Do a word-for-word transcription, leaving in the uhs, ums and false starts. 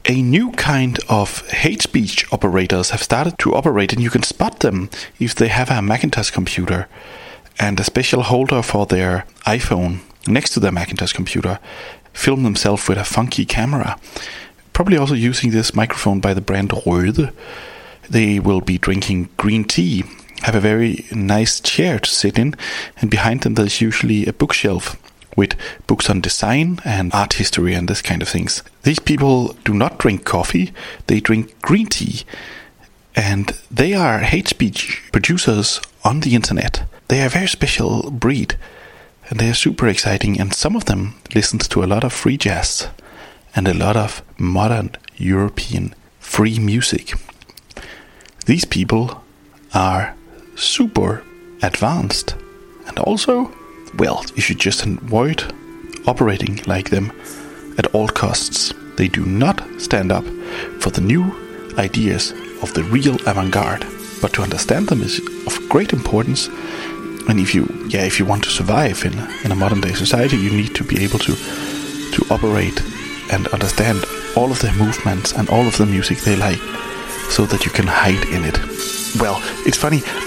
A new kind of hate speech operators have started to operate, and you can spot them if they have a Macintosh computer and a special holder for their iPhone next to their Macintosh computer, film themselves with a funky camera. Probably also using this microphone by the brand Røde. They will be drinking green tea, have a very nice chair to sit in, and behind them there's usually a bookshelf with books on design and art history and this kind of things. These people do not drink coffee, they drink green tea. And they are hate speech producers on the internet. They are a very special breed. And they are super exciting, and some of them listens to a lot of free jazz and a lot of modern European free music. These people are super advanced, and also, well, you should just avoid operating like them at all costs. They do not stand up for the new ideas of the real avant-garde, but to understand them is of great importance. And if you, yeah, if you want to survive in in a modern day society, you need to be able to to operate and understand all of their movements and all of the music they like, so that you can hide in it. Well, it's funny.